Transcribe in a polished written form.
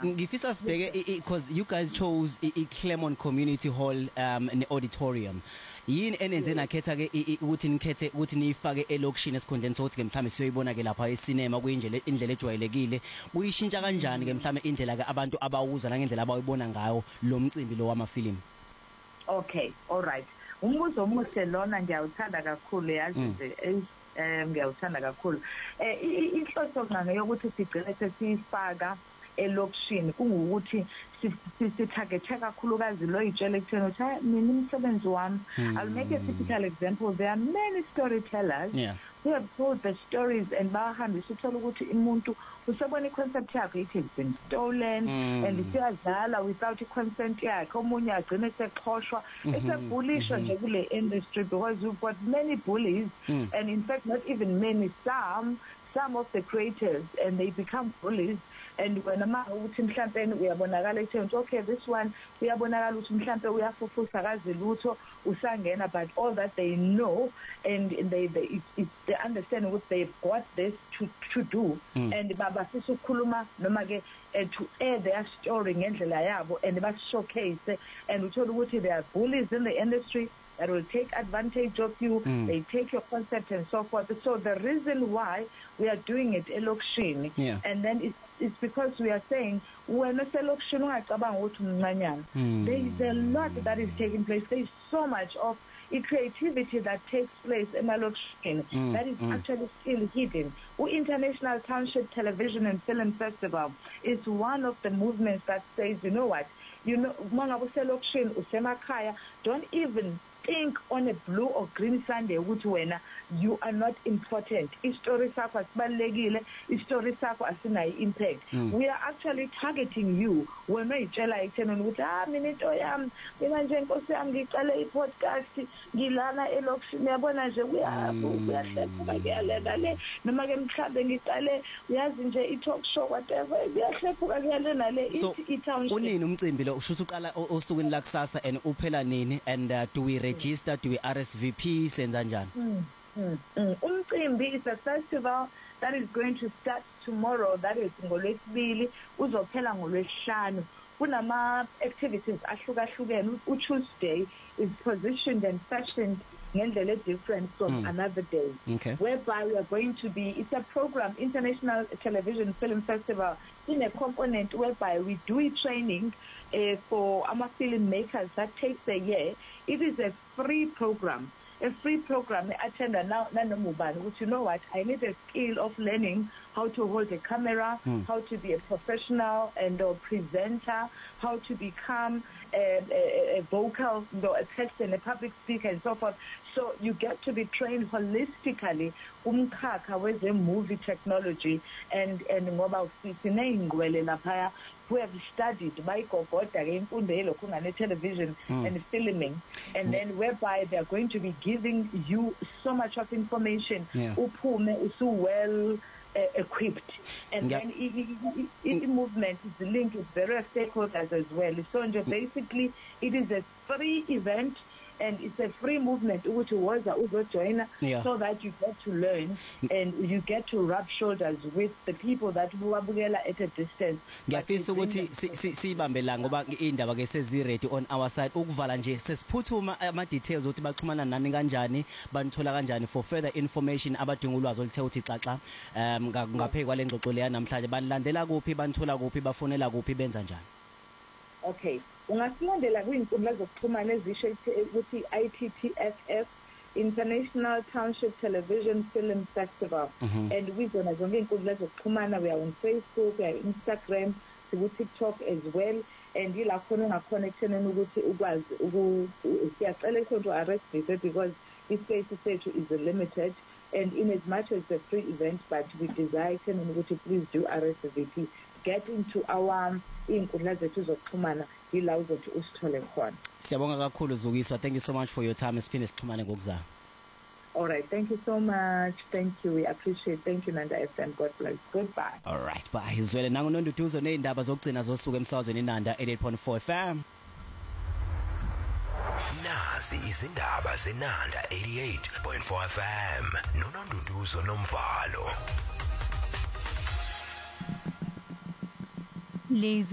ngifisa sibheke because you guys chose Claremont Community Hall ne auditorium. Yini enenze nakhetha ke ukuthi nikhethe ukuthi niyifake elokishini esikhondeni sokuthi ke mhlambe siyoyibona ke lapha ecinema kuyindlela indlela ejwayelekile. Kuyishintsha kanjani ke mhlambe indlela ke abantu abawuza nangendlela abayibona ngayo lo mcimbi lo wamafilimu? Okay, all right. Umbuzo omuhle lona ngiyawuthanda kakhulu yazi nje ngiyawuthanda kakhulu. Inhloso ngane yokuthi sigcine sesifaka elokishini kungukuthi sitargethe kakhulukazi lo itshele kuthena ukuthi mina umsebenzi wami. I'll make a typical example. There are many storytellers who have told the stories and bahambisa uthola ukuthi umuntu usebona iconcept yakhe it has been stolen and siyadlala without consent yakhe omunye agcine sexhoshwa esebulishwa nje kule industry because we've got many bullies and in fact not even many, some of the creators, and they become bullies. And when uthi mhlambe uyabonakala ethi okay this one uyabonakala ukuthi mhlambe uyafufusa kazi lutho usangena, but all that they know and they understand what they've got this to do and babafisa ukukhuluma noma ke to air their story ngendlela yabo and ba showcase and uthola ukuthi there are bullies in the industry that will take advantage of you. They take your concept and so forth. So the reason why we are doing it elokishini and then it's because we are saying when elokishini ungacabanga ukuthi umncanyana. There is a lot that is taking place. There is so much of creativity that takes place emalokishini that is actually still hidden. International Township Television and Film Festival is one of the movements that says, you know what, mangabe uselokishini usemakhaya, don't even think on a blue or green Sunday ukuthi wena you are not important. Istory sakho asibalekile, istory sakho asinayo impact. We are actually targeting you when uyitshela ekutheni ukuthi mina into yami mina nje inkosi yami ngicela i-podcast ngilana elokishini yabona nje kuyahlephuka kuyalena le noma ke mhlambe ngicale uyazi nje i-talk show whatever kuyahlephuka kuyalena le i-township. Unini umcimbi lo usho uqala osukwini la kusasa and uphela nini and do we register, do we RSVP, senza njani? Umcimbi is a festival that is going to start tomorrow, that is ngolwesibili uzophela ngolwesihlanu. Kunama activities ahlukahlukene. Tuesday is positioned and fashioned ngendlela different from another day, whereby we are going to be, it's a program, International Television Film Festival, in a component whereby we do a training for our filmmakers that takes a year. It is a free program. Attend now nanomubani which, you know what, I need a skill of learning how to hold a camera, how to be a professional and a presenter, how to become a vocal, a person, a public speaker and so forth. So you get to be trained holistically umkhakha weze movie technology and ngoba sineyingwele lapha who have studied by Gogoda imfundo yelokhu ngane television and filming, and then whereby they are going to be giving you so much of information uphume usu well equipped, and then the movement is linked with various stakeholders as well. So basically it is a free event and it's a free movement which was join so that you get to learn and you get to rub shoulders with the people that wabukela at a distance. Ngiyafisa ukuthi sibambela ngoba indaba ke sezi ready on our side ukuvala nje sesiphuthuma ama details ukuthi baxhumana nani kanjani, banithola kanjani for further information abadinga ulwazi oluthe uthi xaxa ngaphezulu kwale ngxoxo leya namhlanje banilandela kuphi, banithola kuphi, bafonela kuphi, benza njani? Okay, ungasilandela kwinkundla zokuxhumana ezisho ukuthi ITTFF, International Township Television Film Festival, and wizona zonke inkundla zokuxhumana. We are on Facebook, we are Instagram, TikTok as well, and yila khona ungaconnectene ukuthi ukwazi siyacela to RSVP because ispace sethu is limited, and in as much as a free event, but we desire ukuthi please do RSVP. Get into our inkundla zethu zokuxhumana yila uzothi usithole khona. Siyabonga kakhulu Zukiswa, thank you so much for your time. Siphinde sixhumane ngokuzayo. All right, thank you so much. Thank you, we appreciate. Thank you Nanda FM. God bless. Goodbye. All right, bye. Izwele nangu Nonduduzo neindaba zokugcina zosuku emsazweni Nanda 88.4 FM. Nazi izindaba zeNanda 88.4 FM. Nonduduzo nomvalo. Lazy